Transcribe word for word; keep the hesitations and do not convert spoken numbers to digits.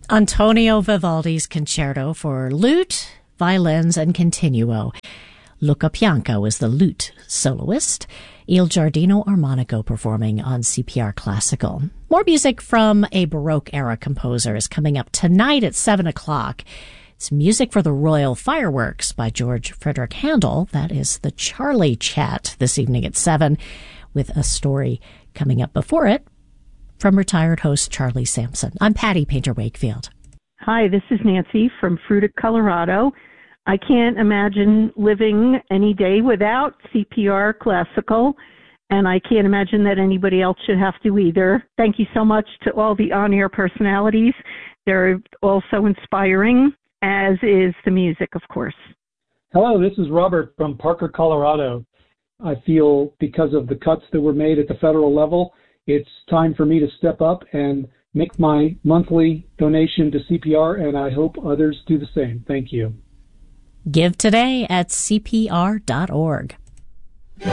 Antonio Vivaldi's concerto for lute, violins, and continuo. Luca Pianco is the lute soloist. Il Giardino Armonico performing on C P R Classical. More music from a Baroque-era composer is coming up tonight at seven o'clock. It's music for the Royal Fireworks by George Frederick Handel. That is the Charlie Chat this evening at seven, with a story coming up before it from retired host Charlie Sampson. I'm Patty Painter Wakefield. Hi, this is Nancy from Fruita, Colorado. I can't imagine living any day without C P R Classical, and I can't imagine that anybody else should have to either. Thank you so much to all the on-air personalities. They're all so inspiring, as is the music, of course. Hello, this is Robert from Parker, Colorado. I feel because of the cuts that were made at the federal level, it's time for me to step up and make my monthly donation to C P R, and I hope others do the same. Thank you. Give today at C P R dot org.